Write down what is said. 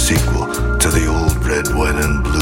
sequel to the old red, white, and blue